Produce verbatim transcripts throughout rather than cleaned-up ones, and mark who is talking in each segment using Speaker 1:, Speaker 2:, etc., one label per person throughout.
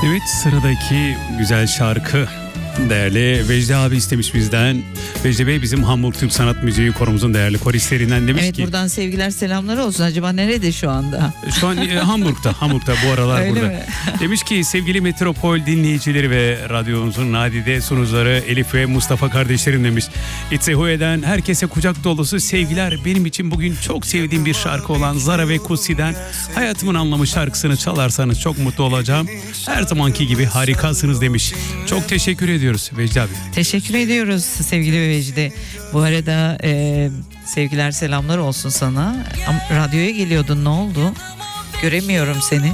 Speaker 1: Evet, sıradaki güzel şarkı değerli Vecdi abi istemiş bizden. Vecdi Bey bizim Hamburg Türk Sanat Müziği korumuzun değerli koristlerinden demiş
Speaker 2: evet,
Speaker 1: ki.
Speaker 2: Evet, buradan sevgiler selamlar olsun. Acaba nerede şu anda?
Speaker 1: Şu an e, Hamburg'da. Hamburg'da bu aralar
Speaker 2: Öyle
Speaker 1: burada.
Speaker 2: mi?
Speaker 1: Demiş ki sevgili Metropol dinleyicileri ve radyomuzun nadide sunucuları Elif ve Mustafa kardeşlerim demiş. İtzehoye'den herkese kucak dolusu sevgiler. Benim için bugün çok sevdiğim bir şarkı olan Zara ve Kutsi'den Hayatımın Anlamı şarkısını çalarsanız çok mutlu olacağım. Her zamanki gibi harikasınız demiş. Çok teşekkür ediyoruz Vecdi abi.
Speaker 2: Teşekkür ediyoruz sevgili Vecdi. Bu arada e, sevgiler selamlar olsun sana. Ama radyoya geliyordun, ne oldu? Göremiyorum seni.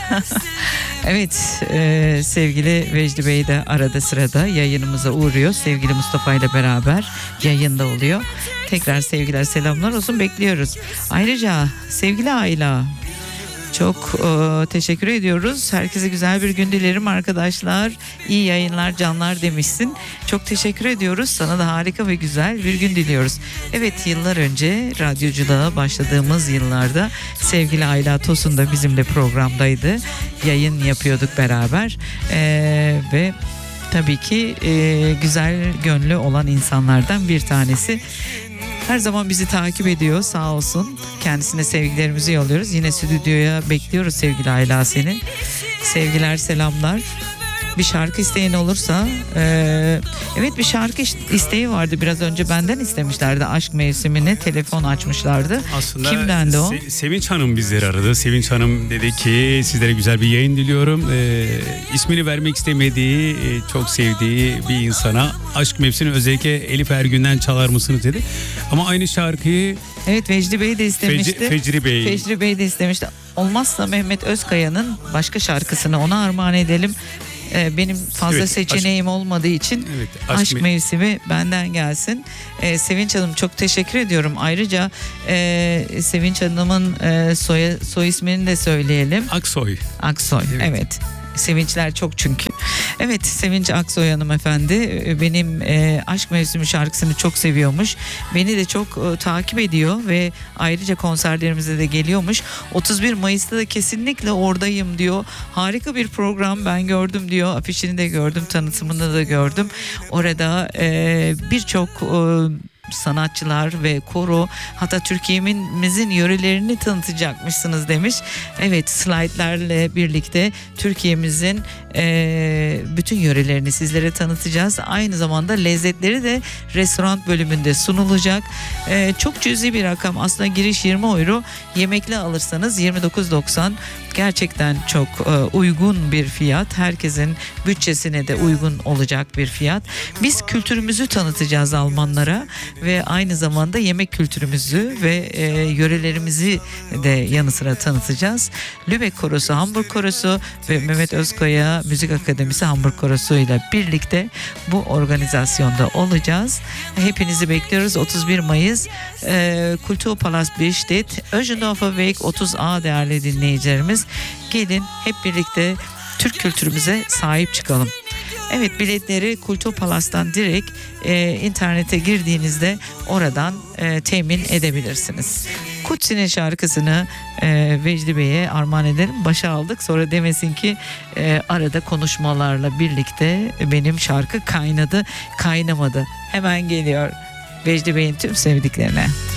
Speaker 2: Evet, e, sevgili Vecdi Bey de arada sırada yayınımıza uğruyor. Sevgili Mustafa ile beraber yayında oluyor. Tekrar sevgiler selamlar olsun, bekliyoruz. Ayrıca sevgili Ayla, çok e, teşekkür ediyoruz. Herkese güzel bir gün dilerim arkadaşlar. İyi yayınlar canlar demişsin. Çok teşekkür ediyoruz. Sana da harika ve güzel bir gün diliyoruz. Evet, yıllar önce radyoculuğa başladığımız yıllarda sevgili Ayla Tosun da bizimle programdaydı. Yayın yapıyorduk beraber. E, ve tabii ki e, güzel gönlü olan insanlardan bir tanesi. Her zaman bizi takip ediyor, sağ olsun. Kendisine sevgilerimizi yolluyoruz. Yine stüdyoya bekliyoruz sevgili Ayla seni. Sevgiler, selamlar. Bir şarkı isteyen olursa, e, evet bir şarkı isteği vardı, biraz önce benden istemişlerdi. Aşk Mevsimi'ne telefon açmışlardı.
Speaker 1: Aslında
Speaker 2: kimdendi o?
Speaker 1: Se- Sevinç Hanım bizleri aradı. Sevinç Hanım dedi ki sizlere güzel bir yayın diliyorum. Ee, ismini vermek istemediği, çok sevdiği bir insana Aşk Mevsimi özellikle Elif Ergün'den çalar mısınız dedi. Ama aynı şarkıyı
Speaker 2: evet Vecdi Bey de istemişti.
Speaker 1: Fecri, Fecri Bey.
Speaker 2: Fecri Bey de istemişti. Olmazsa Mehmet Özkaya'nın başka şarkısını ona armağan edelim. Benim fazla
Speaker 1: evet,
Speaker 2: seçeneğim aşk, olmadığı için evet, aşk, aşk me- mevsimi benden gelsin. Ee, Sevinç Hanım çok teşekkür ediyorum. Ayrıca e, Sevinç Hanım'ın e, soy, soy ismini de söyleyelim.
Speaker 1: Aksoy.
Speaker 2: Aksoy, evet. evet. Sevinçler çok çünkü. Evet, Sevinç Aksoy hanımefendi benim e, Aşk Mevsimi şarkısını çok seviyormuş. Beni de çok e, takip ediyor ve ayrıca konserlerimize de geliyormuş. otuz bir Mayıs'ta da kesinlikle oradayım diyor. Harika bir program ben gördüm diyor. Afişini de gördüm, tanıtımını da gördüm. Orada e, birçok e, sanatçılar ve koro, hatta Türkiye'mizin yörelerini tanıtacakmışsınız demiş. Evet, slaytlarla birlikte Türkiye'mizin e, bütün yörelerini sizlere tanıtacağız. Aynı zamanda lezzetleri de restoran bölümünde sunulacak. E, çok cüzi bir rakam aslında, giriş yirmi euro, yemekli alırsanız yirmi dokuz doksan. Gerçekten çok e, uygun bir fiyat. Herkesin bütçesine de uygun olacak bir fiyat. Biz kültürümüzü tanıtacağız Almanlara ve aynı zamanda yemek kültürümüzü ve e, yörelerimizi de yanı sıra tanıtacağız. Lübeck Korosu, Hamburg Korosu ve Mehmet Özkaya Müzik Akademisi Hamburg Korosu ile birlikte bu organizasyonda olacağız. Hepinizi bekliyoruz. otuz bir Mayıs e, Kulturpalast Billstedt, Öschendorfer Weg otuz A değerli dinleyicilerimiz. Gelin hep birlikte Türk kültürümüze sahip çıkalım. Evet, biletleri Kulturpalast'tan direkt e, internete girdiğinizde oradan e, temin edebilirsiniz. Kutsi'nin şarkısını e, Vecdi Bey'e armağan edelim. Başa aldık, sonra demesin ki e, arada konuşmalarla birlikte benim şarkı kaynadı, kaynamadı. Hemen geliyor Vecdi Bey'in tüm sevdiklerine.